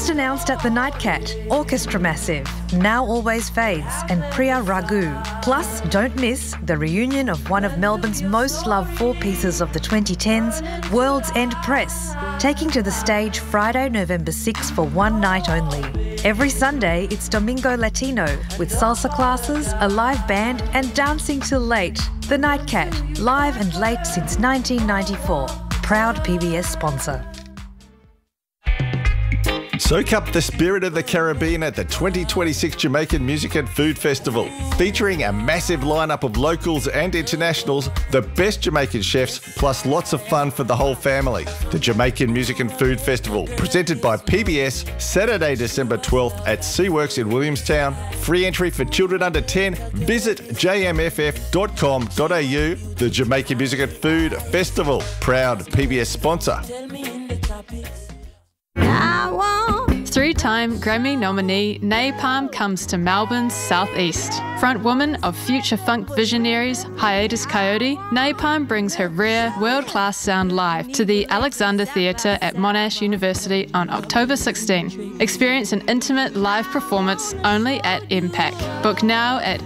Just announced at the Nightcat, Orchestra Massive, Now Always Fades and Priya Raghu. Plus, don't miss the reunion of one of Melbourne's most loved four pieces of the 2010s, World's End Press, taking to the stage Friday, November 6 for one night only. Every Sunday, it's Domingo Latino with salsa classes, a live band and dancing till late. The Nightcat, live and late since 1994. Proud PBS sponsor. Soak up the spirit of the Caribbean at the 2026 Jamaican Music and Food Festival. Featuring a massive lineup of locals and internationals, the best Jamaican chefs, plus lots of fun for the whole family. The Jamaican Music and Food Festival, presented by PBS, Saturday, December 12th at SeaWorks in Williamstown. Free entry for children under 10. Visit jmff.com.au. The Jamaican Music and Food Festival, proud PBS sponsor. Three-time Grammy nominee Napalm comes to Melbourne's southeast. Frontwoman of future funk visionaries Hiatus Coyote, Napalm brings her rare, world-class sound live to the Alexander Theatre at Monash University on October 16. Experience an intimate live performance only at MPAC. Book now at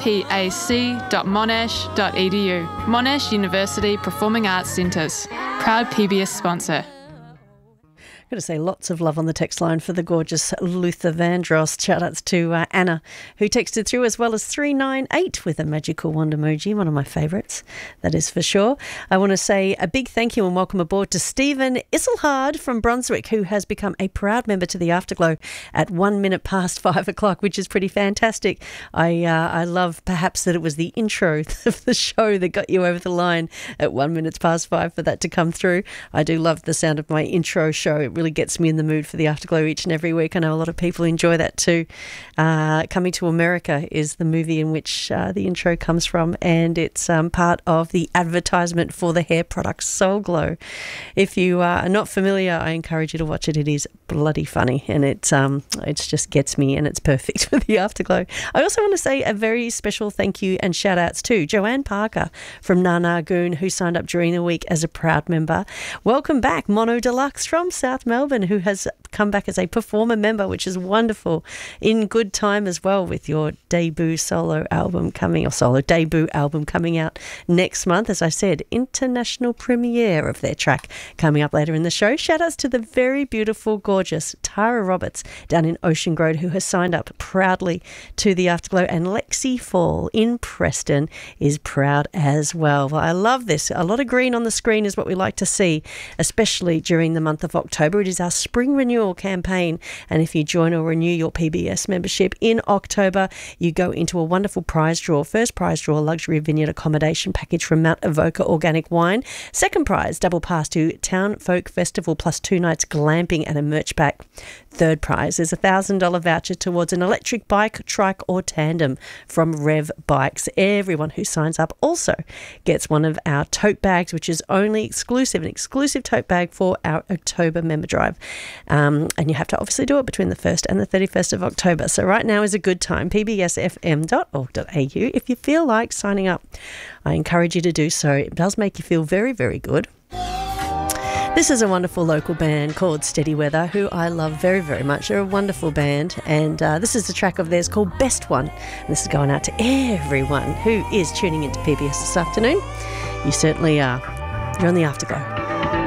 mpac.monash.edu. Monash University Performing Arts Centres. Proud PBS sponsor. Got to say lots of love on the text line for the gorgeous Luther Vandross. Shout outs to Anna, who texted through, as well as 398 with a magical wand emoji, one of my favourites, that is for sure. I want to say a big thank you and welcome aboard to Stephen Isselhard from Brunswick, who has become a proud member to the Afterglow at 1 minute past 5 o'clock, which is pretty fantastic. I love perhaps that it was the intro of the show that got you over the line at 1 minute past 5 for that to come through. I do love the sound of my intro show. It really gets me in the mood for the Afterglow each and every week. I know a lot of people enjoy that too. Coming to America is the movie in which the intro comes from, and it's part of the advertisement for the hair product Soul Glow. If you are not familiar, I encourage you to watch it. It is bloody funny, and it just gets me, and it's perfect for the Afterglow. I also want to say a very special thank you and shout outs to Joanne Parker from Nanagoon, who signed up during the week as a proud member. Welcome back, Mono Deluxe from South Melbourne, who has come back as a performer member, which is wonderful. In good time as well with your debut debut album coming out next month. As I said, international premiere of their track coming up later in the show. Shout outs to the very beautiful, gorgeous Tara Roberts down in Ocean Grove, who has signed up proudly to the Afterglow, and Lexi Fall in Preston is proud as well. I love this. A lot of green on the screen is what we like to see, especially during the month of October. It is our spring renewal campaign, and if you join or renew your PBS membership in October, you go into a wonderful prize draw. First prize draw, luxury vineyard accommodation package from Mount Avoca Organic Wine. Second prize, double pass to Town Folk Festival plus 2 nights glamping and a merch pack. Third prize is a $1,000 voucher towards an electric bike, trike or tandem from Rev Bikes. Everyone who signs up also gets one of our tote bags, which is only an exclusive tote bag for our October member drive. And you have to obviously do it between the 1st and the 31st of October. So right now is a good time. pbsfm.org.au. If you feel like signing up, I encourage you to do so. It does make you feel very, very good. This is a wonderful local band called Steady Weather, who I love very, very much. They're a wonderful band, and this is a track of theirs called Best One. And this is going out to everyone who is tuning into PBS this afternoon. You certainly are. You're on the Afterglow.